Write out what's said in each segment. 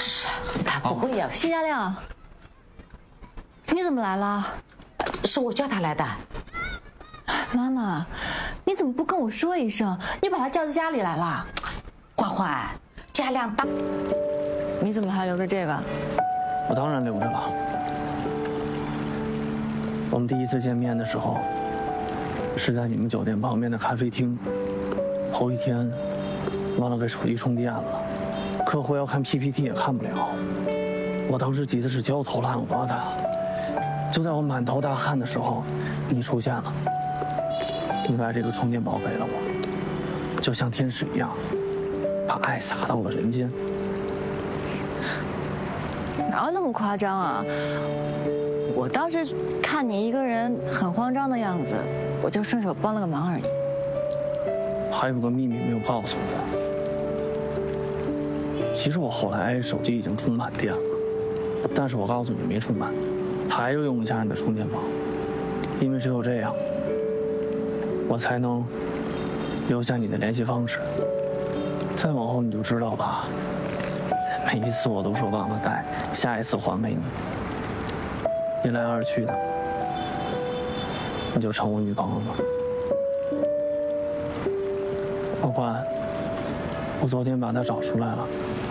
是，他不会呀。 辛家亮，你怎么来了？ 是我叫他来的。 妈妈，你怎么不跟我说一声？你把他叫到家里来了？ 欢欢，家亮大。 你怎么还留着这个？ 我当然留着了。我们第一次见面的时候，是在你们酒店旁边的咖啡厅。头一天，忘了给手机充电了，客户要看 PPT 也看不了。我当时急的是焦头烂额的。就在我满头大汗的时候，你出现了。你把这个充电宝给了我，就像天使一样，把爱洒到了人间。 哪有那么夸张啊？我当时看你一个人很慌张的样子，我就顺手帮了个忙而已。 还有个秘密没有告诉你。其实我后来手机已经充满电了，但是我告诉你没充满，还要用一下你的充电宝，因为只有这样，我才能留下你的联系方式。再往后你就知道吧，每一次我都说忘了带，下一次还给你，一来二去的，你就成我女朋友了。欢欢，我昨天把它找出来了。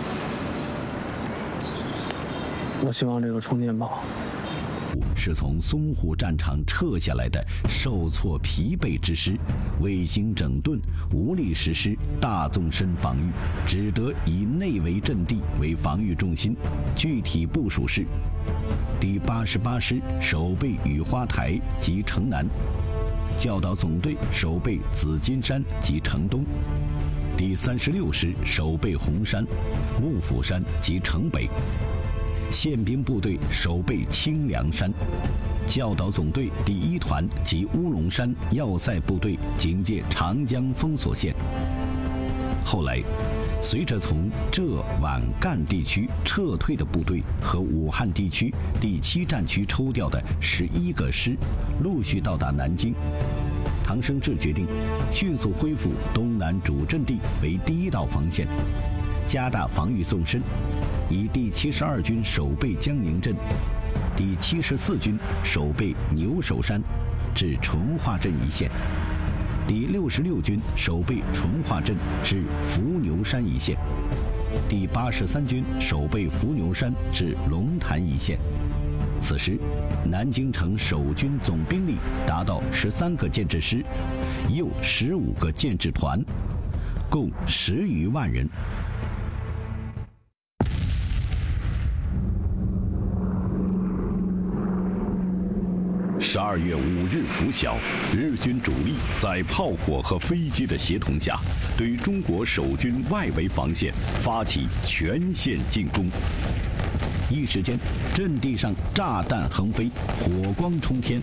我希望这个充电宝是从淞沪战场撤下来的受挫疲惫之师，未经整顿，无力实施大纵深防御，只得以内围阵地为防御重心。具体部署是：第88师守备雨花台及城南，教导总队守备紫金山及城东，第36师守备红山、幕府山及城北，宪兵部队守备清凉山，教导总队第1团及乌龙山要塞部队警戒长江封锁线。后来，随着从浙皖赣地区撤退的部队和武汉地区第7战区抽调的11个师陆续到达南京，唐生智决定迅速恢复东南主阵地为第1道防线，加大防御纵深，以第72军守备江宁镇，第74军守备牛首山至淳化镇一线，第66军守备淳化镇至伏牛山一线，第83军守备伏牛山至龙潭一线。此时，南京城守军总兵力达到13个建制师，已有15个建制团，共10余万人。12月5日拂晓，日军主力在炮火和飞机的协同下，对中国守军外围防线发起全线进攻。一时间，阵地上炸弹横飞，火光冲天。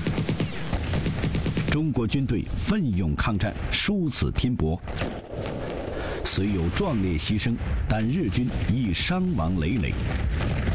中国军队奋勇抗战，殊死拼搏。虽有壮烈牺牲，但日军亦伤亡累累。